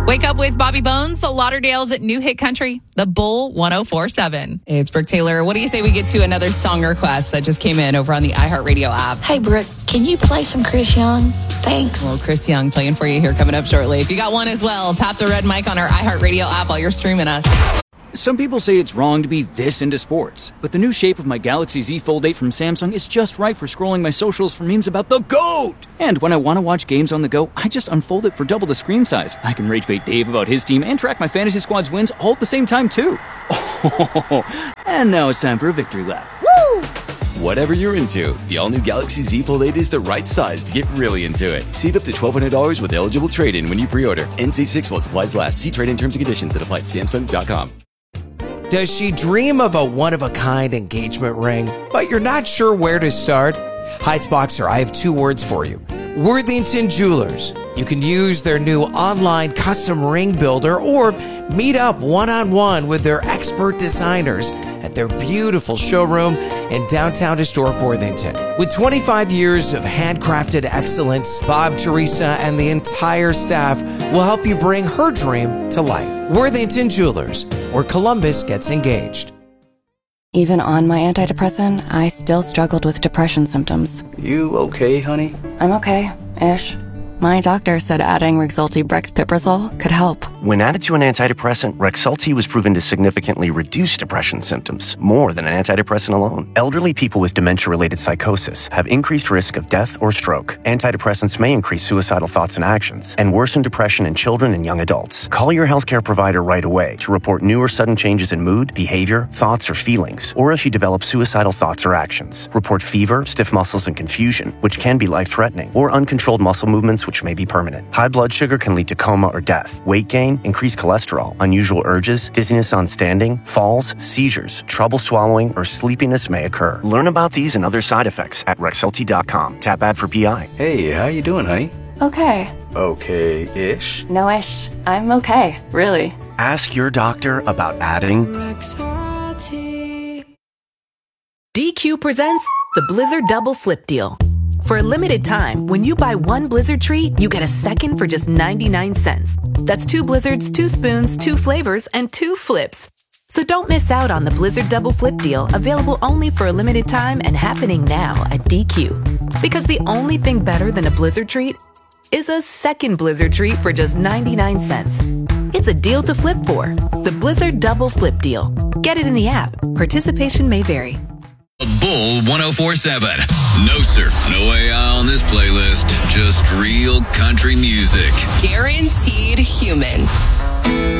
Wake up with Bobby Bones, Lauderdale's New Hit Country, the Bull 104.7. It's Brooke Taylor. What do you say we get to another song request that just came in over on the iHeartRadio app? Hey, Brooke, can you play some Chris Young? Thanks. Well, Chris Young playing for you here coming up shortly. If you got one as well, tap the red mic on our iHeartRadio app while you're streaming us. Some people say it's wrong to be this into sports, but the new shape of my Galaxy Z Fold 8 from Samsung is just right for scrolling my socials for memes about the GOAT! And when I want to watch games on the go, I just unfold it for double the screen size. I can rage bait Dave about his team and track my fantasy squad's wins all at the same time, too. And now it's time for a victory lap. Woo! Whatever you're into, the all-new Galaxy Z Fold 8 is the right size to get really into it. Save up to $1,200 with eligible trade-in when you pre-order. NC 6 while supplies last. See trade-in terms and conditions that apply at Samsung.com. Does she dream of a one-of-a-kind engagement ring, but you're not sure where to start? Heights Boxer, I have two words for you. Worthington Jewelers. You can use their new online custom ring builder or meet up one-on-one with their expert designers at their beautiful showroom in downtown historic Worthington. With 25 years of handcrafted excellence, Bob, Teresa, and the entire staff will help you bring her dream to life. Worthington Jewelers, where Columbus gets engaged. Even on my antidepressant, I still struggled with depression symptoms. You okay, honey? I'm okay-ish. My doctor said adding Rexulti Brexpiprazole could help. When added to an antidepressant, Rexulti was proven to significantly reduce depression symptoms, more than an antidepressant alone. Elderly people with dementia-related psychosis have increased risk of death or stroke. Antidepressants may increase suicidal thoughts and actions and worsen depression in children and young adults. Call your healthcare provider right away to report new or sudden changes in mood, behavior, thoughts, or feelings, or if you develop suicidal thoughts or actions. Report fever, stiff muscles, and confusion, which can be life-threatening, or uncontrolled muscle movements, which may be permanent. High blood sugar can lead to coma or death. Weight gain, increased cholesterol, unusual urges, dizziness on standing, falls, seizures, trouble swallowing, or sleepiness may occur. Learn about these and other side effects at Rexulti.com. Tap ad for PI. Hey, how you doing, honey? Okay. Okay-ish? No-ish. I'm okay, really. Ask your doctor about adding DQ presents the Blizzard Double Flip Deal. For a limited time, when you buy one Blizzard treat, you get a second for just 99 cents. That's 2 Blizzards, 2 spoons, 2 flavors, and 2 flips. So don't miss out on the Blizzard Double Flip Deal, available only for a limited time and happening now at DQ. Because the only thing better than a Blizzard treat is a second Blizzard treat for just 99 cents. It's a deal to flip for. The Blizzard Double Flip Deal. Get it in the app. Participation may vary. Bull 104.7. No, sir. No AI on this playlist. Just real country music. Guaranteed human.